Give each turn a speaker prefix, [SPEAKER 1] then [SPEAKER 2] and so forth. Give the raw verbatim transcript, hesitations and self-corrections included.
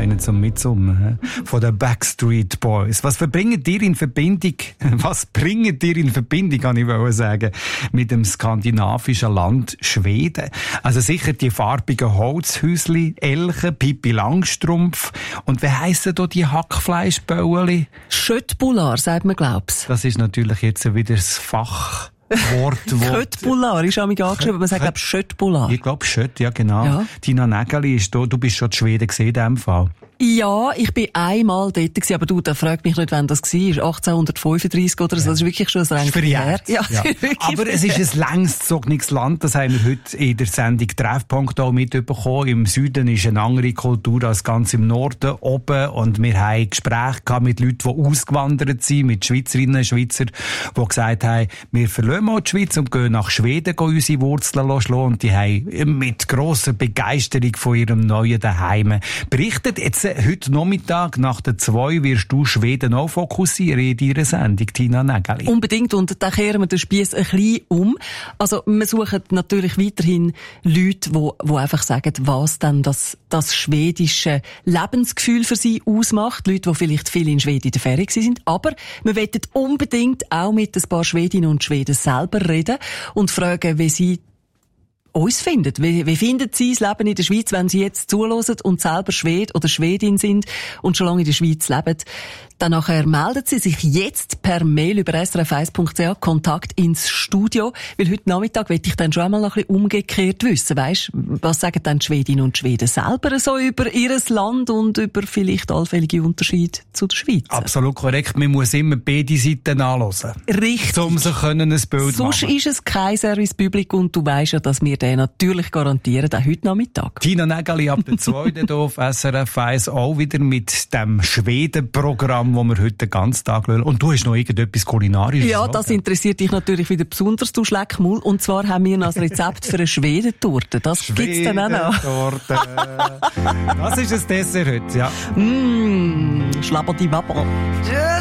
[SPEAKER 1] einen zum Mitsummen. Von den Backstreet Boys. Was verbringen dir in Verbindung, was bringen dir in Verbindung, kann ich wohl sagen, mit dem skandinavischen Land Schweden? Also sicher die farbigen Holzhäusli, Elche, Pippi Langstrumpf. Und wie heissen da die Hackfleischbäueli?
[SPEAKER 2] Schöttbullar, sagt man, glaub's.
[SPEAKER 1] Das ist natürlich jetzt wieder das Fach. Wort, Wort.
[SPEAKER 2] Schöttbullar ist auch mich angeschrieben, man sagt, glaube ich, Schöttbullar.
[SPEAKER 1] Ich glaube, Schött, ja, genau. Ja. Tina Nägeli ist da, du bist schon in Schweden gesehen, in dem Fall.
[SPEAKER 2] Ja, ich bin einmal dort gewesen, aber du, da fragt mich nicht, wann das war. achtzehnhundertfünfunddreißig oder so, das ist wirklich schon ein Rennen her.
[SPEAKER 1] Ja, ja. Aber es ist ein längst gezogenes Land, das haben wir heute in der Sendung Treffpunkt auch mitbekommen. Im Süden ist eine andere Kultur als ganz im Norden oben und wir haben Gespräche gehabt mit Leuten, die ausgewandert sind, mit Schweizerinnen und Schweizern, die gesagt haben, wir verlassen mal die Schweiz und gehen nach Schweden, gehen unsere Wurzeln schlagen, und die haben mit grosser Begeisterung von ihrem neuen Daheim berichtet. Jetzt heute Nachmittag nach der zwei wirst du Schweden auch fokussieren in deiner Sendung, Tina Nägeli.
[SPEAKER 2] Unbedingt, und da kehren wir den Spiess ein bisschen um. Also, wir suchen natürlich weiterhin Leute, die, die einfach sagen, was dann das, das schwedische Lebensgefühl für sie ausmacht. Leute, die vielleicht viel in Schweden in der Ferien sind. Aber wir wollen unbedingt auch mit ein paar Schwedinnen und Schweden selber reden und fragen, wie sie uns findet. Wie, wie findet sie das Leben in der Schweiz, wenn sie jetzt zuhören und selber Schwed oder Schwedin sind und schon lange in der Schweiz leben? Dann nachher meldet sie sich jetzt per Mail über s r f eins punkt c h Kontakt ins Studio, weil heute Nachmittag will ich dann schon einmal noch ein bisschen umgekehrt wissen. Weisst, was sagen dann die Schwedinnen und Schweden selber so über ihr Land und über vielleicht allfällige Unterschiede zu der Schweiz?
[SPEAKER 1] Absolut korrekt. Man muss immer beide Seiten anhören.
[SPEAKER 2] Richtig.
[SPEAKER 1] Um sich können ein Bild
[SPEAKER 2] Sonst
[SPEAKER 1] machen.
[SPEAKER 2] ist es kein Service Public und du weisst ja, dass wir den natürlich garantieren, auch heute Nachmittag.
[SPEAKER 1] Tina Nägeli ab der zweiten hier auf S R F eins auch wieder mit dem Schweden-Programm, das wir heute den ganzen Tag schauen. Und du hast noch irgendetwas Kulinarisches.
[SPEAKER 2] Ja,
[SPEAKER 1] oder?
[SPEAKER 2] Das interessiert dich natürlich wieder besonders, du Schleckmaul. Und zwar haben wir noch ein Rezept für eine Schwedentorte. Das gibt's dann auch noch.
[SPEAKER 1] Schwedentorte. Das ist ein Dessert heute, ja.
[SPEAKER 2] Mmh, Schlabbadi-Wabba.